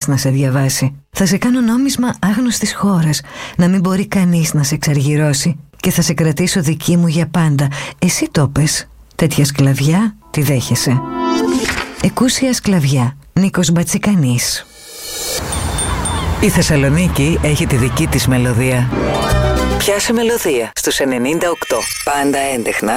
να σε διαβάσει. Θα σε κάνω νόμισμα άγνωστης χώρας, να μην μπορεί κανείς να σε εξαργυρώσει. Και θα σε κρατήσω δική μου για πάντα. Εσύ το πες. Τέτοια σκλαβιά τη δέχεσαι? Εκούσια σκλαβιά. Νίκος Μπατσικανής. Η Θεσσαλονίκη έχει τη δική της μελωδία. Πιάσε μελωδία στους 98. Πάντα έντεχνα